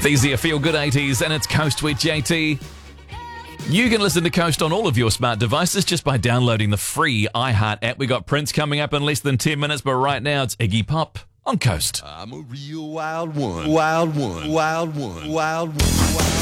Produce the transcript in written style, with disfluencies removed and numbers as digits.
These are Feel Good 80s and it's Coast with JT. You can listen to Coast on all of your smart devices just by downloading the free iHeart app. We got Prince coming up in less than 10 minutes, but right now it's Iggy Pop on Coast. I'm a real wild one, wild one, wild one, wild one, wild one.